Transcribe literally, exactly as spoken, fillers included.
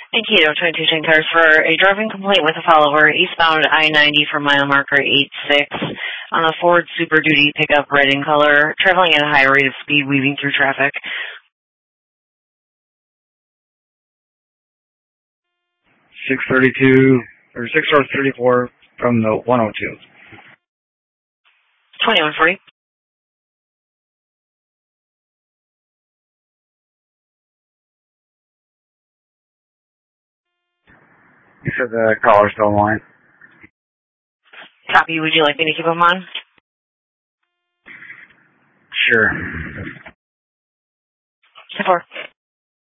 Mankato, twenty-two ten cars for a driving complaint with a follower, eastbound I ninety for mile marker eight six on a Ford Super Duty pickup, red in color, traveling at a high rate of speed, weaving through traffic. six thirty-two, or six thirty-four from the one oh two. twenty-one forty. You said the caller's still online. Copy, would you like me to keep him on? Sure. ten four.